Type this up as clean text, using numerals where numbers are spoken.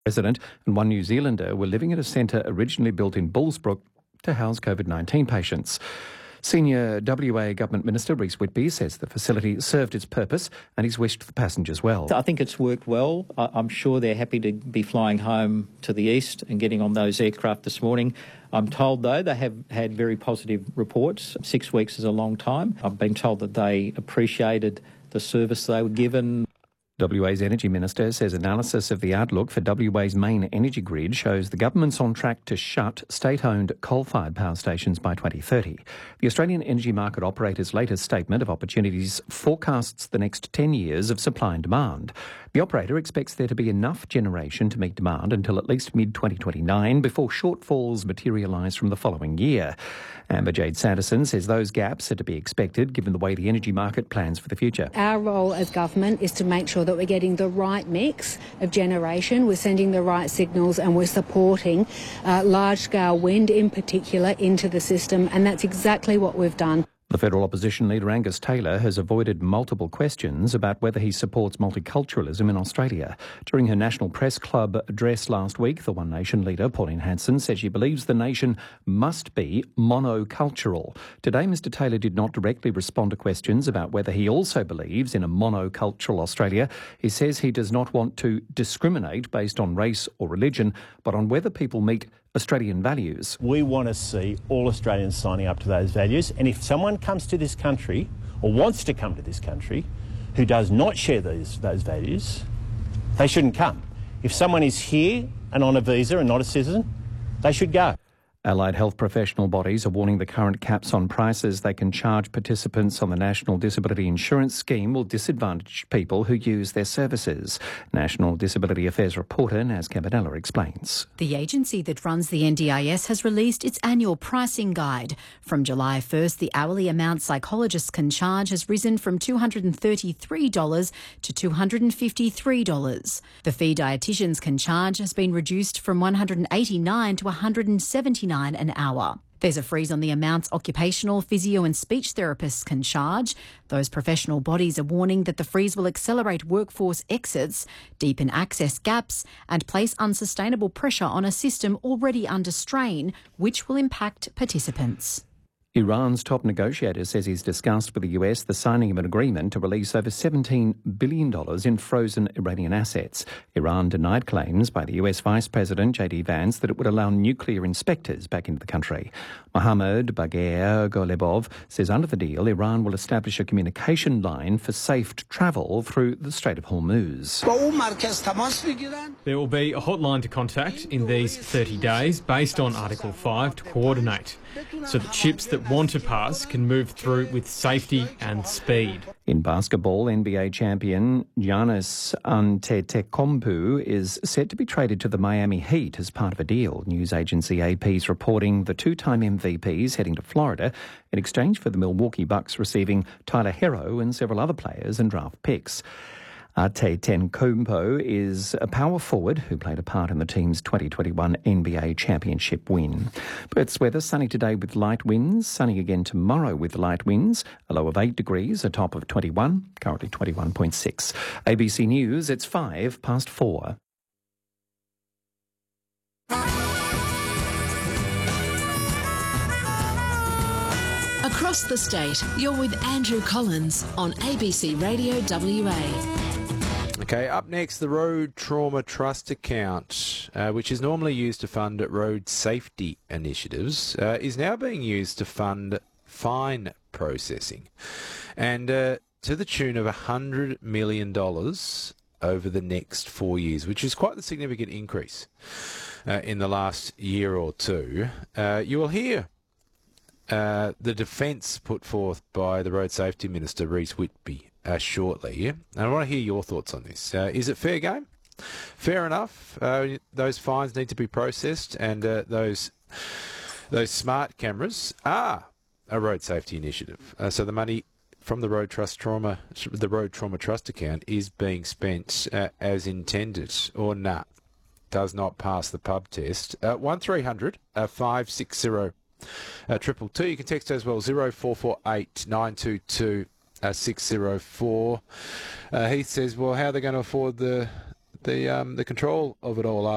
President and one New Zealander were living at a centre originally built in Bullsbrook to house COVID-19 patients. Senior WA Government Minister Rhys Whitby says the facility served its purpose and he's wished the passengers well. I think it's worked well. I'm sure they're happy to be flying home to the east and getting on those aircraft this morning. I'm told, though, they have had very positive reports. 6 weeks is a long time. I've been told that they appreciated the service they were given. WA's Energy Minister says analysis of the outlook for WA's main energy grid shows the government's on track to shut state-owned coal-fired power stations by 2030. The Australian Energy Market Operator's latest statement of opportunities forecasts the next 10 years of supply and demand. The operator expects there to be enough generation to meet demand until at least mid-2029 before shortfalls materialise from the following year. Amber Jade Sanderson says those gaps are to be expected given the way the energy market plans for the future. Our role as government is to make sure that we're getting the right mix of generation, we're sending the right signals and we're supporting large-scale wind in particular into the system, and that's exactly what we've done. The federal opposition leader Angus Taylor has avoided multiple questions about whether he supports multiculturalism in Australia. During her National Press Club address last week, the One Nation leader, Pauline Hanson, said she believes the nation must be monocultural. Today, Mr Taylor did not directly respond to questions about whether he also believes in a monocultural Australia. He says he does not want to discriminate based on race or religion, but on whether people meet Australian values. We want to see all Australians signing up to those values, and if someone comes to this country or wants to come to this country who does not share those values, they shouldn't come. If someone is here and on a visa and not a citizen, they should go. Allied health professional bodies are warning the current caps on prices they can charge participants on the National Disability Insurance Scheme will disadvantage people who use their services. National Disability Affairs reporter Naz Cabanella explains. The agency that runs the NDIS has released its annual pricing guide. From July 1st, the hourly amount psychologists can charge has risen from $233 to $253. The fee dietitians can charge has been reduced from $189 to $179 an hour. There's a freeze on the amounts occupational, physio and speech therapists can charge. Those professional bodies are warning that the freeze will accelerate workforce exits, deepen access gaps and place unsustainable pressure on a system already under strain, which will impact participants. Iran's top negotiator says he's discussed with the US the signing of an agreement to release over $17 billion in frozen Iranian assets. Iran denied claims by the US Vice President J.D. Vance that it would allow nuclear inspectors back into the country. Mohammad Bagher Golebov says under the deal, Iran will establish a communication line for safe travel through the Strait of Hormuz. There will be a hotline to contact in these 30 days based on Article 5 to coordinate, so that ships that want to pass can move through with safety and speed. In basketball, NBA champion Giannis Antetokounmpo is set to be traded to the Miami Heat as part of a deal. News agency AP is reporting the two-time MVP's heading to Florida in exchange for the Milwaukee Bucks receiving Tyler Herro and several other players and draft picks. Antetokounmpo is a power forward who played a part in the team's 2021 NBA championship win. Perth's weather, sunny today with light winds, sunny again tomorrow with light winds, a low of 8 degrees, a top of 21, currently 21.6. ABC News, it's 4:05. Across the state, you're with Andrew Collins on ABC Radio WA. Okay, up next, the Road Trauma Trust account, which is normally used to fund road safety initiatives, is now being used to fund fine processing, and to the tune of $100 million over the next 4 years, which is quite a significant increase in the last year or two. You will hear the defence put forth by the Road Safety Minister, Rhys Whitby, shortly. And I want to hear your thoughts on this. Is it fair game? Fair enough. Those fines need to be processed, and those smart cameras are a road safety initiative. So the money from the Road Trauma Trust account is being spent as intended, or not. Does not pass the pub test. 1300 560 222. You can text as well 0448 922 604. Heath says, well, how are they going to afford the control of it all